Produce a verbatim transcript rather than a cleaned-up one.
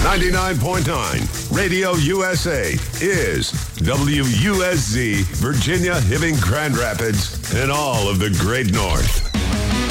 ninety-nine point nine Radio U S A is W U S Z, Virginia, Hibbing, Grand Rapids, and all of the Great North.